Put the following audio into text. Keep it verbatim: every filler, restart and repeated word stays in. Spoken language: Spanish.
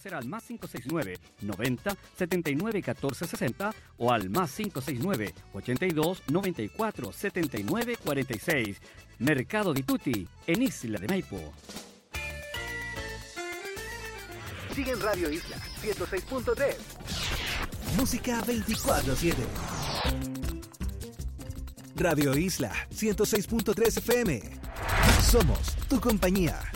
conocer al más cinco seis nueve, noventa, setenta y nueve, catorce sesenta o al más cinco seis nueve, ochenta y dos, noventa y cuatro, setenta y nueve, cuarenta y seis. Mercado Di Tutti, en Isla de Maipo. Sigue en Radio Isla ciento seis punto tres. Música veinticuatro siete. Radio Isla ciento seis punto tres F M. Somos tu compañía.